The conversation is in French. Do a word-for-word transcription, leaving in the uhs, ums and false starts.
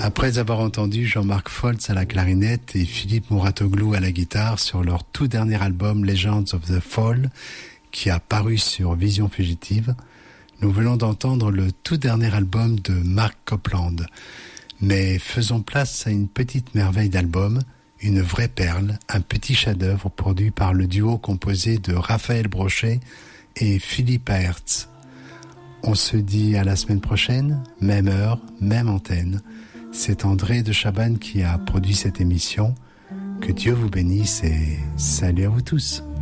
Après avoir entendu Jean-Marc Foltz à la clarinette et Philippe Mouratoglou à la guitare sur leur tout dernier album Legends of the Fall, qui a paru sur Vision Fugitive, nous venons d'entendre le tout dernier album de Mark Copland. Mais faisons place à une petite merveille d'album, une vraie perle, un petit chef-d'œuvre produit par le duo composé de Raphaël Brochet et Philippe Aerts. On se dit à la semaine prochaine, même heure, même antenne. C'est André de Chabannes qui a produit cette émission. Que Dieu vous bénisse et salut à vous tous.